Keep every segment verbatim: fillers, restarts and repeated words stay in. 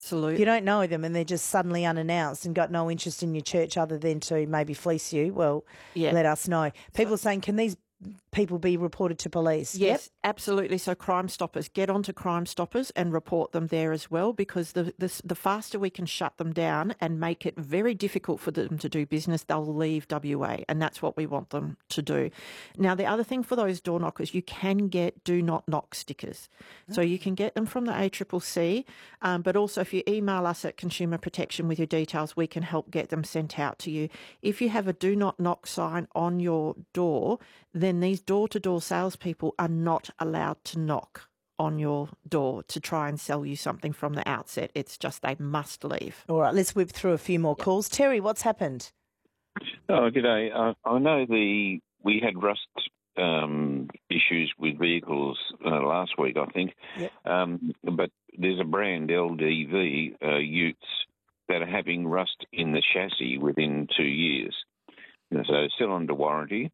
Absolutely. If you don't know them and they're just suddenly unannounced and got no interest in your church other than to maybe fleece you, well, yeah. let us know. People are saying, can these people be reported to police? Yes, yep. absolutely. So Crime Stoppers, get onto Crime Stoppers and report them there as well, because the, the the faster we can shut them down and make it very difficult for them to do business, they'll leave W A, and that's what we want them to do. Now, the other thing for those door knockers, you can get do not knock stickers. So you can get them from the A C C C, um, but also if you email us at Consumer Protection with your details, we can help get them sent out to you. If you have a do not knock sign on your door, then these door-to-door salespeople are not allowed to knock on your door to try and sell you something from the outset. It's just they must leave. All right, let's whip through a few more yep. calls. Terry, what's happened? Oh, g'day. Uh, I know the we had rust um, issues with vehicles uh, last week, I think. Yep. Um, but there's a brand, L D V, uh, Utes, that are having rust in the chassis within two years. So still under warranty.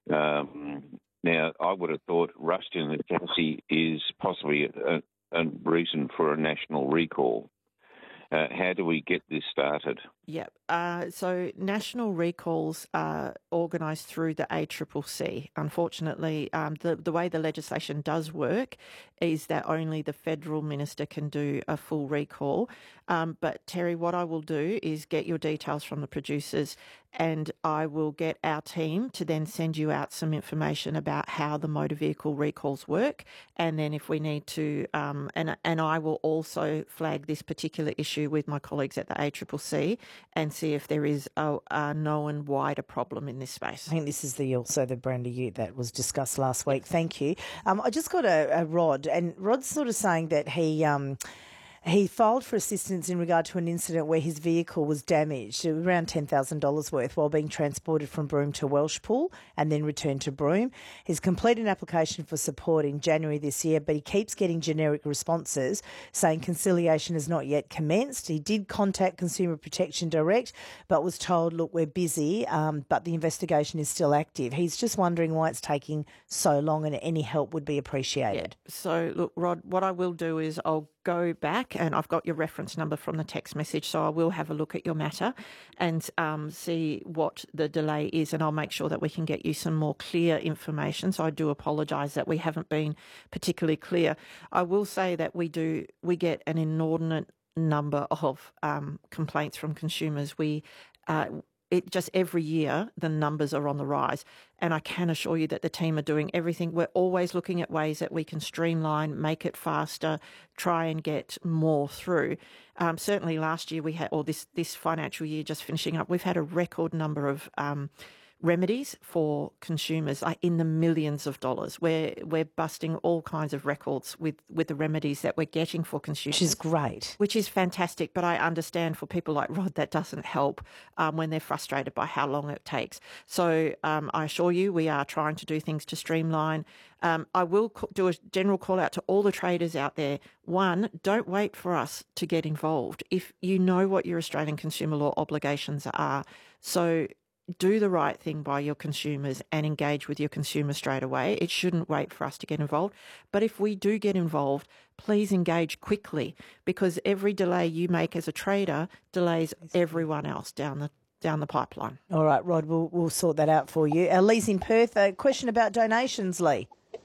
Um, now, I would have thought rust in the chassis is possibly a, a reason for a national recall. Uh, how do we get this started? Yep. Uh, so national recalls are organised through the A C C C. Unfortunately, um, the, the way the legislation does work is that only the federal minister can do a full recall. Um, but Terry, what I will do is get your details from the producers, and I will get our team to then send you out some information about how the motor vehicle recalls work. And then if we need to, um, and, and I will also flag this particular issue with my colleagues at the A C C C and see if there is a, a known wider problem in this space. I think this is the also the brand of Ute that was discussed last week. Thank you. Um, I just got a, a Rod, and Rod's sort of saying that he... Um, He filed for assistance in regard to an incident where his vehicle was damaged, around ten thousand dollars worth, while being transported from Broome to Welshpool and then returned to Broome. He's completed an application for support in January this year, but he keeps getting generic responses saying conciliation has not yet commenced. He did contact Consumer Protection Direct, but was told, look, we're busy, um, but the investigation is still active. He's just wondering why it's taking so long, and any help would be appreciated. Yeah. So, look, Rod, what I will do is I'll go back, and I've got your reference number from the text message, so I will have a look at your matter and um, see what the delay is, and I'll make sure that we can get you some more clear information. So I do apologise that we haven't been particularly clear. I will say that we do we get an inordinate number of um, complaints from consumers. We uh, It just every year the numbers are on the rise, and I can assure you that the team are doing everything. We're always looking at ways that we can streamline, make it faster, try and get more through. Um, certainly last year we had, or this this financial year just finishing up, we've had a record number of um, remedies for consumers, like in the millions of dollars. We're we're busting all kinds of records with, with the remedies that we're getting for consumers. Which is great. Which is fantastic, but I understand for people like Rod that doesn't help um, when they're frustrated by how long it takes. So um, I assure you we are trying to do things to streamline. Um, I will do a general call out to all the traders out there. One, don't wait for us to get involved. If you know what your Australian consumer law obligations are, so do the right thing by your consumers and engage with your consumer straight away. It shouldn't wait for us to get involved. But if we do get involved, please engage quickly, because every delay you make as a trader delays everyone else down the down the pipeline. All right, Rod, we'll, we'll sort that out for you. Uh, Lee's in Perth. A question about donations, Lee.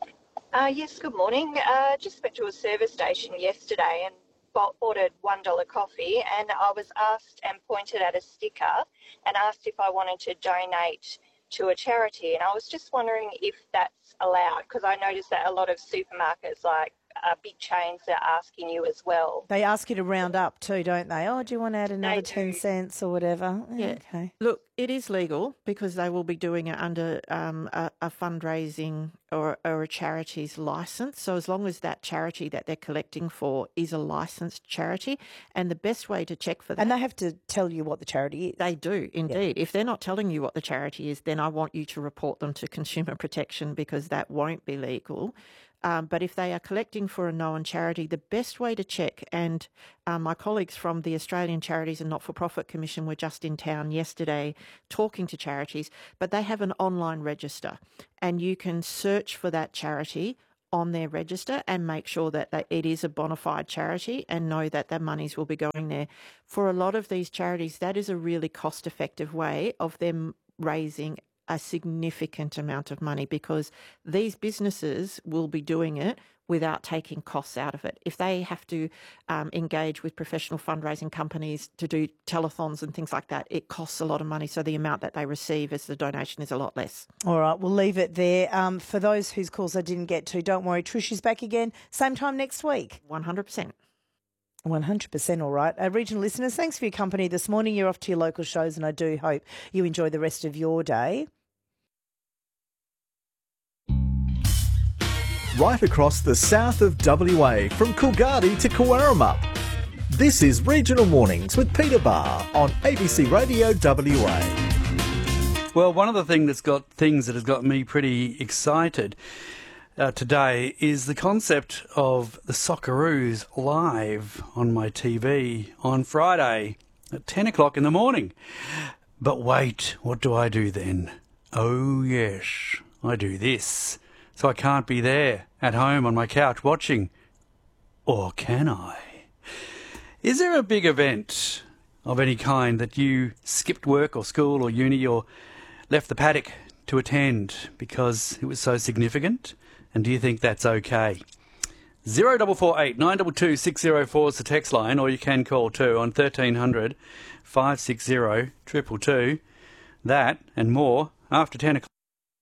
Uh, yes, good morning. Uh, just went to a service station yesterday and ordered one dollar coffee, and I was asked and pointed at a sticker and asked if I wanted to donate to a charity. And I was just wondering if that's allowed, because I noticed that a lot of supermarkets, like uh, big chains, are asking you as well. They ask you to round up too, don't they? Oh, do you want to add another They ten do. cents or whatever? Yeah. Okay. Look, it is legal because they will be doing it under um, a, a fundraising or, or a charity's licence. So as long as that charity that they're collecting for is a licensed charity, and the best way to check for that... And they have to tell you what the charity is. They do, indeed. Yeah. If they're not telling you what the charity is, then I want you to report them to Consumer Protection, because that won't be legal. Um, but if they are collecting for a known charity, the best way to check, and um, my colleagues from the Australian Charities and Not-for-Profit Commission were just in town yesterday talking to charities, but they have an online register, and you can search for that charity on their register and make sure that, that it is a bona fide charity and know that their monies will be going there. For a lot of these charities, that is a really cost-effective way of them raising a significant amount of money, because these businesses will be doing it without taking costs out of it. If they have to um, engage with professional fundraising companies to do telethons and things like that, it costs a lot of money. So the amount that they receive as the donation is a lot less. All right, we'll leave it there. Um, for those whose calls I didn't get to, don't worry, Trish is back again, same time next week. one hundred percent. one hundred percent all right. Uh, regional listeners, thanks for your company this morning. You're off to your local shows, and I do hope you enjoy the rest of your day. Right across the south of W A, from Coolgardie to Cowarumup. This is Regional Mornings with Peter Barr on A B C Radio W A. Well, one of the things that's got things that has got me pretty excited uh, today is the concept of the Socceroos live on my T V on Friday at ten o'clock in the morning. But wait, what do I do then? Oh yes, I do this. So I can't be there at home on my couch watching. Or can I? Is there a big event of any kind that you skipped work or school or uni or left the paddock to attend because it was so significant? And do you think that's okay? zero four four eight nine two two six zero four is the text line, or you can call too on thirteen hundred five six zero two two two. That and more after ten o'clock.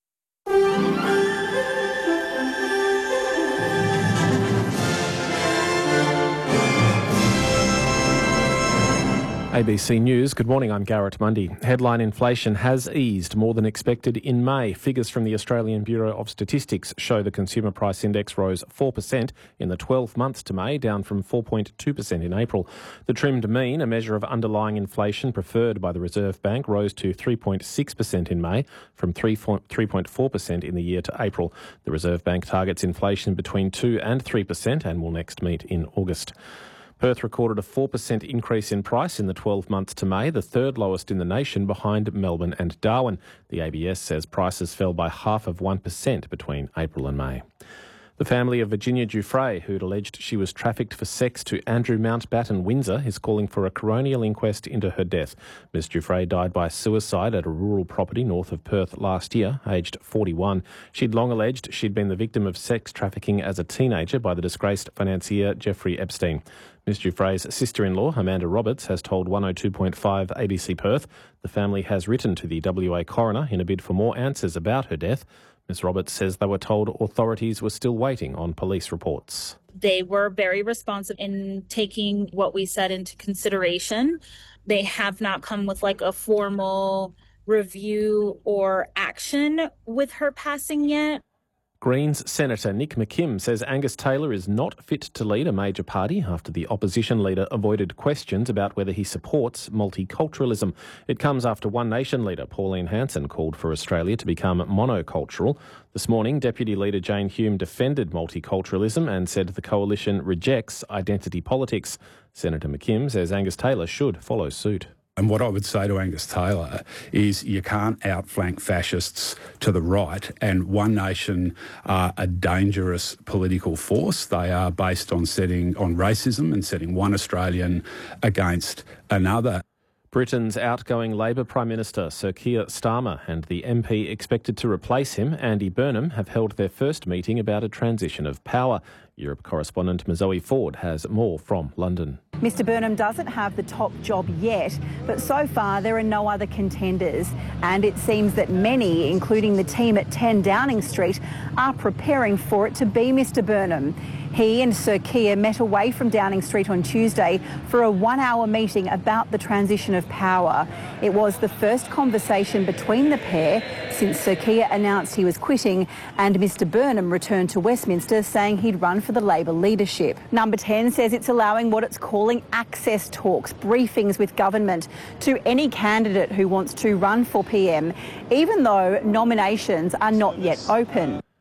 A B C News, good morning, I'm Garrett Mundy. Headline inflation has eased more than expected in May. Figures from the Australian Bureau of Statistics show the consumer price index rose four percent in the twelve months to May, down from four point two percent in April. The trimmed mean, a measure of underlying inflation preferred by the Reserve Bank, rose to three point six percent in May from three point four percent in the year to April. The Reserve Bank targets inflation between two and three percent and will next meet in August. Perth recorded a four percent increase in price in the twelve months to May, the third lowest in the nation behind Melbourne and Darwin. The A B S says prices fell by half of one percent between April and May. The family of Virginia Giuffre, who'd alleged she was trafficked for sex to Andrew Mountbatten Windsor, is calling for a coronial inquest into her death. Miss Giuffre died by suicide at a rural property north of Perth last year, aged forty-one. She'd long alleged she'd been the victim of sex trafficking as a teenager by the disgraced financier Jeffrey Epstein. Miss Giuffre's sister-in-law, Amanda Roberts, has told one oh two point five A B C Perth the family has written to the W A coroner in a bid for more answers about her death. Miss Roberts says they were told authorities were still waiting on police reports. They were very responsive in taking what we said into consideration. They have not come with like a formal review or action with her passing yet. Greens Senator Nick McKim says Angus Taylor is not fit to lead a major party after the opposition leader avoided questions about whether he supports multiculturalism. It comes after One Nation leader Pauline Hanson called for Australia to become monocultural. This morning, Deputy Leader Jane Hume defended multiculturalism and said the coalition rejects identity politics. Senator McKim says Angus Taylor should follow suit. And what I would say to Angus Taylor is you can't outflank fascists to the right, and One Nation are a dangerous political force. They are based on setting on racism and setting one Australian against another. Britain's outgoing Labor Prime Minister Sir Keir Starmer and the M P expected to replace him, Andy Burnham, have held their first meeting about a transition of power. Europe correspondent Mazoe Ford has more from London. Mister Burnham doesn't have the top job yet, but so far there are no other contenders. And it seems that many, including the team at ten Downing Street, are preparing for it to be Mister Burnham. He and Sir Keir met away from Downing Street on Tuesday for a one-hour meeting about the transition of power. It was the first conversation between the pair since Sir Keir announced he was quitting and Mister Burnham returned to Westminster saying he'd run for the Labor leadership. Number ten says it's allowing what it's calling access talks, briefings with government, to any candidate who wants to run for P M, even though nominations are not yet open.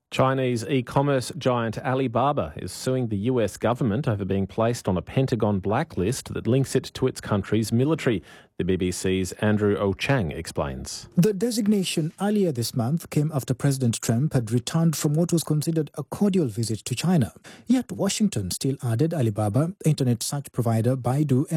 Chinese e-commerce giant Alibaba is suing the U S government over being placed on a Pentagon blacklist that links it to its country's military. The B B C's Andrew O'Chang explains. The designation earlier this month came after President Trump had returned from what was considered a cordial visit to China. Yet Washington still added Alibaba, internet search provider Baidu,